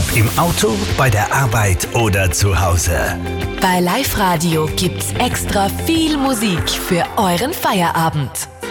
Ob im Auto, bei der Arbeit oder zu Hause. Bei Live Radio gibt's extra viel Musik für euren Feierabend.